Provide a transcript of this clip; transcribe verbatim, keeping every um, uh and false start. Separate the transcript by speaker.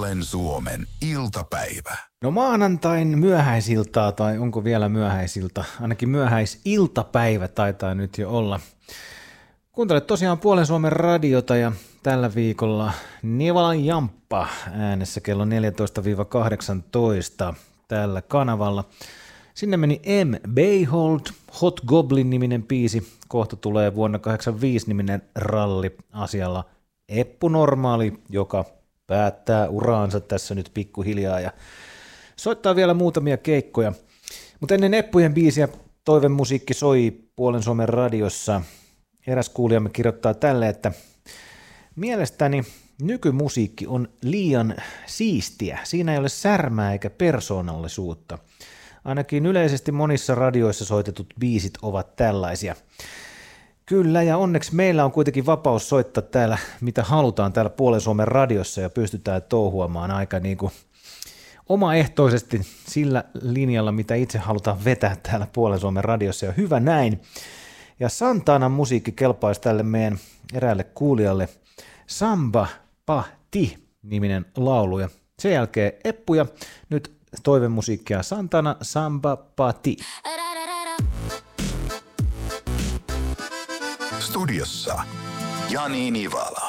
Speaker 1: Puolen Suomen iltapäivä.
Speaker 2: No maanantain myöhäisiltaa, tai onko vielä myöhäisilta, ainakin myöhäisiltapäivä taitaa nyt jo olla. Kuuntelet tosiaan Puolen Suomen radiota ja tällä viikolla Nivalan Jamppa äänessä kello neljätoista kahdeksantoista tällä kanavalla. Sinne meni M. Bayhold, Hot Goblin-niminen biisi, kohta tulee vuonna kahdeksankymmentäviisi-niminen ralli asialla Eppu Normaali, joka päättää uraansa tässä nyt pikkuhiljaa ja soittaa vielä muutamia keikkoja. Mutta ennen Eppujen biisiä toivemusiikki soi Puolen Suomen radiossa. Eräs kuulijamme kirjoittaa tälle, että mielestäni nykymusiikki on liian siistiä. Siinä ei ole särmää eikä persoonallisuutta. Ainakin yleisesti monissa radioissa soitetut biisit ovat tällaisia. Kyllä, ja onneksi meillä on kuitenkin vapaus soittaa täällä, mitä halutaan täällä Puolen Suomen radiossa, ja pystytään touhuamaan aika niin kuin omaehtoisesti sillä linjalla, mitä itse halutaan vetää täällä Puolen Suomen radiossa, ja hyvä näin. Ja Santanan musiikki kelpaisi tälle meidän eräälle kuulijalle Samba Pa Ti-niminen laulu, ja sen jälkeen Eppuja, nyt toivemusiikkia Santana Samba Pa Ti.
Speaker 1: Studiossa Jani Nivala.